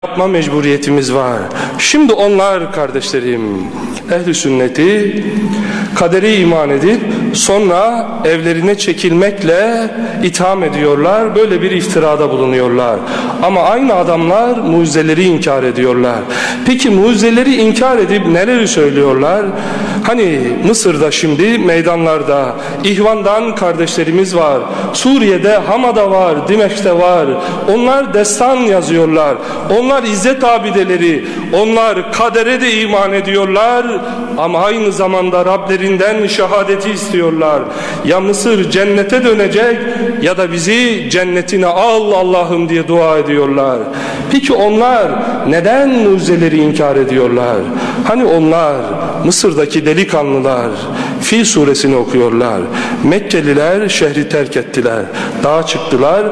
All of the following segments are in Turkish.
yapma mecburiyetimiz var. Şimdi onlar kardeşlerim, ehl-i sünneti kadere iman edip sonra evlerine çekilmekle itham ediyorlar. Böyle bir iftirada bulunuyorlar. Ama aynı adamlar mucizeleri inkar ediyorlar. Peki mucizeleri inkar edip neleri söylüyorlar? Hani Mısır'da şimdi meydanlarda İhvan'dan kardeşlerimiz var. Suriye'de Hama'da var, Dimeş'te var. Onlar destan yazıyorlar. Onlar izzet abideleri. Onlar kadere de iman ediyorlar. Ama aynı zamanda Rablerinden şehadeti istiyorlar. Ya Mısır cennete dönecek ya da bizi cennetine al Allah'ım diye dua ediyorlar. Peki onlar neden mucizeleri inkar ediyorlar? Hani onlar Mısır'daki delikanlılar Fil suresini okuyorlar. Mekkeliler şehri terk ettiler. Dağa çıktılar.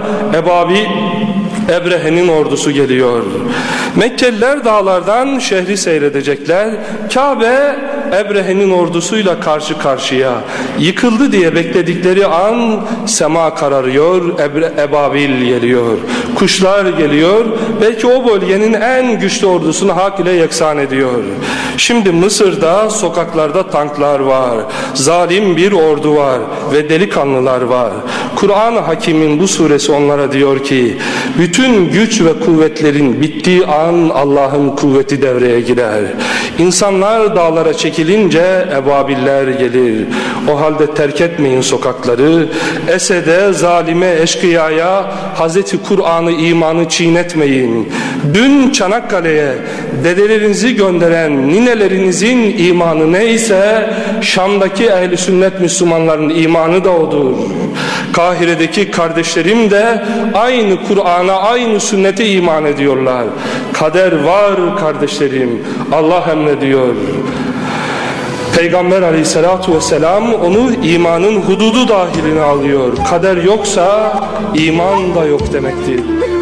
Ebrehe'nin ordusu geliyor. Mekkeliler dağlardan şehri seyredecekler. Kabe Ebrehe'nin ordusuyla karşı karşıya. Yıkıldı diye bekledikleri an sema kararıyor, ebabil geliyor. Kuşlar geliyor. Belki o bölgenin en güçlü ordusunu hak ile yeksan ediyor. Şimdi Mısır'da sokaklarda tanklar var. Zalim bir ordu var ve delikanlılar var. Kur'an-ı Hakim'in bu suresi onlara diyor ki bütün güç ve kuvvetlerin bittiği an Allah'ın kuvveti devreye girer. İnsanlar dağlara çekilince ebabiller gelir. O halde terk etmeyin sokakları. Esede, zalime, eşkıyaya Hazreti Kur'an'ı, imanı çiğnetmeyin. Dün Çanakkale'ye dedelerinizi gönderen ninelerinizin imanı neyse Şam'daki ehl-i sünnet Müslümanların imanı da odur. Kahire'deki kardeşlerim de aynı Kur'an'a, aynı sünnete iman ediyorlar. Kader var kardeşlerim. Allah emrediyor. Peygamber aleyhissalatu vesselam onu imanın hududu dahiline alıyor. Kader yoksa iman da yok demektir.